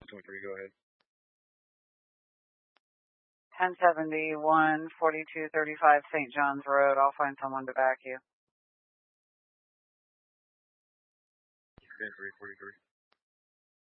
23, go ahead. 1071 4235 St. John's Road. I'll find someone to back you. 10-3, 43.